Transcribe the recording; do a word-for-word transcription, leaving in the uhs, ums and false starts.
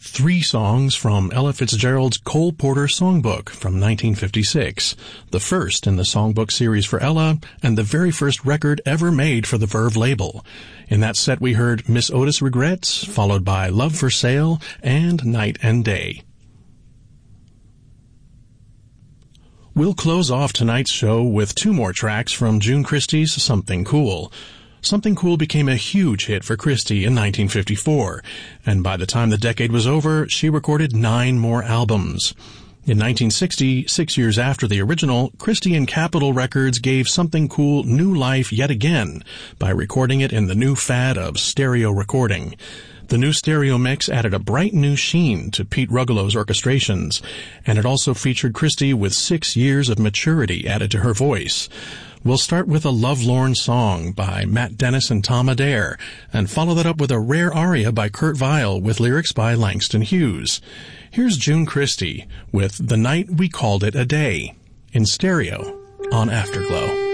Three songs from Ella Fitzgerald's Cole Porter Songbook from nineteen fifty-six, the first in the songbook series for Ella, and the very first record ever made for the Verve label. In that set we heard Miss Otis Regrets, followed by Love for Sale and Night and Day. We'll close off tonight's show with two more tracks from June Christy's Something Cool. Something Cool became a huge hit for Christy in nineteen fifty-four, and by the time the decade was over, she recorded nine more albums. In nineteen sixty, six years after the original, Christy and Capitol Records gave Something Cool new life yet again by recording it in the new fad of stereo recording. The new stereo mix added a bright new sheen to Pete Rugelow's orchestrations, and it also featured Christy with six years of maturity added to her voice. We'll start with a Lovelorn Song by Matt Dennis and Tom Adair, and follow that up with a rare aria by Kurt Weill with lyrics by Langston Hughes. Here's June Christy with The Night We Called It a Day, in stereo on Afterglow.